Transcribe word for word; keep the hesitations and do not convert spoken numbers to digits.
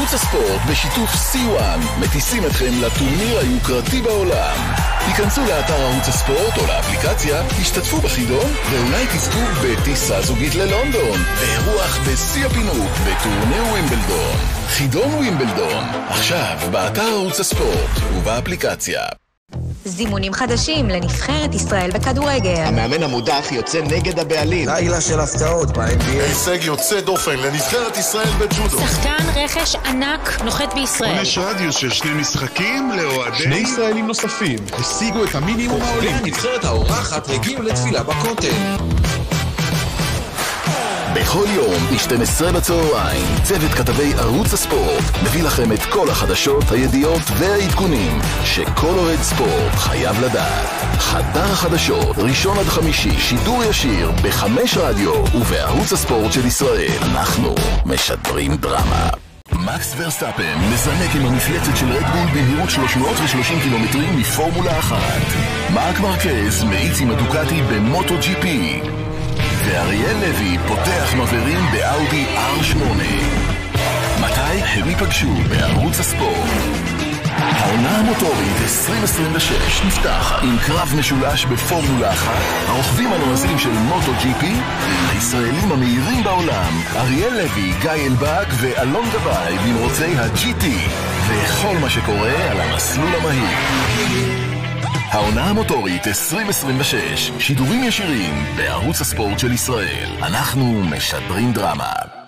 ערוץ הספורט בשיתוף סי וואן מטיסים אתכם לטורניר היוקרתי בעולם. היכנסו לאתר ערוץ הספורט או לאפליקציה, השתתפו בחידון ואולי תזכו בטיסה זוגית ללונדון ואירוח בשיא הפינוק בטורניר ווימבלדון. חידון ווימבלדון, עכשיו באתר ערוץ הספורט ובאפליקציה. זימונים חדשים לנבחרת ישראל בכדורגל. המאמן המודח יוצא נגד הבעלים. לילה של הפתעות ב-אן בי איי. הישג יוצא דופן לנבחרת ישראל בג'ודו. שחקן רכש ענק נוחת בישראל. עונש רדיוס של שני משחקים לאוהדי. שני ישראלים נוספים השיגו את המינימום העולים. הנבחרת האורחת הגיעו לתפילה בכותל. בכל יום ב-שתים עשרה בצהריים צוות כתבי ערוץ הספורט מביא לכם את כל החדשות, הידיעות והעדכונים שכל אוהד ספורט חייב לדעת. חדר החדשות, ראשון עד חמישי, שידור ישיר בחמש רדיו ובערוץ הספורט של ישראל. אנחנו משדרים דרמה. מקס ורסטאפן מזנק עם המפלצת של רדבול במהירות שלוש מאות ושלושים קילומטרים מפורמולה אחת. מרק מרקז מאיץ עם הדוקטי במוטו ג'י פי. ואריאל לוי פותח מבערים באאודי אר שמונה. מתי הם ייפגשו בערוץ הספורט? העונה המוטורית עשרים עשרים ושש נפתח עם קרב משולש בפורמולה אחת, הרוכבים הנועזים של מוטו ג'י פי, הישראלים המהירים בעולם, אריאל לוי, גיא אלבק ואלון גבאי במרוצי ה-ג'י טי, וכל מה שקורה על המסלול המהיר. העונה המוטורית עשרים עשרים ושש, שידורים ישירים בערוץ הספורט של ישראל. אנחנו משדרים דרמה.